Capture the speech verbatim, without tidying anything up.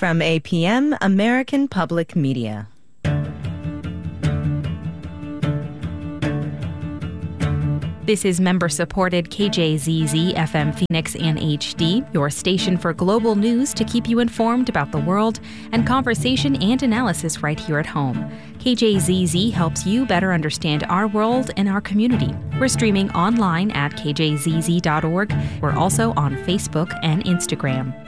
From A P M, American Public Media. This is member-supported K J Z Z F M Phoenix and H D, your station for global news to keep you informed about the world and conversation and analysis right here at home. K J Z Z helps you better understand our world and our community. We're streaming online at k j z z dot org. We're also on Facebook and Instagram.